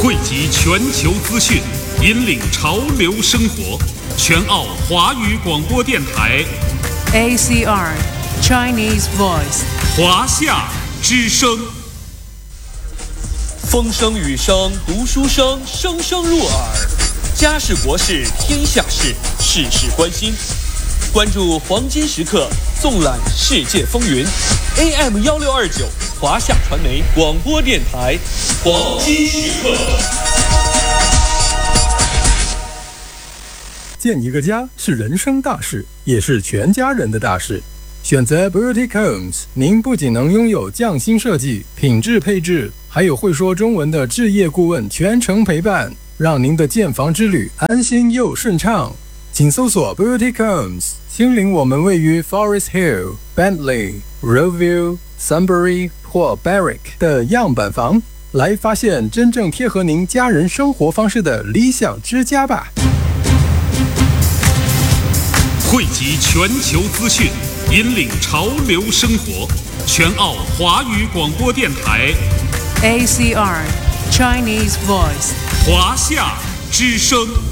汇集全球资讯，引领潮流生活。全澳华语广播电台 ACR Chinese Voice 华夏之声。 风声雨声读书声，声声入耳。家事国事天下事，事事关心。关注黄金时刻，纵览世界风云。AM1629华夏传媒广播电台，黄金时刻。 建一个家是人生大事，也是全家人的大事。选择 Boutique Homes， 您不仅能拥有匠心设计、品质配置，还有会说中文的置业顾问全程陪伴，让您的建房之旅安心又顺畅。请搜索 Boutique Homes， 亲临我们位于 Forest Hill、Bentley、Roeville、Sunbury 或 Berwick 的样板房，来发现真正贴合您家人生活方式的理想之家吧。 汇集全球资讯，引领潮流生活。全澳华语广播电台 ACR Chinese Voice 华夏之声。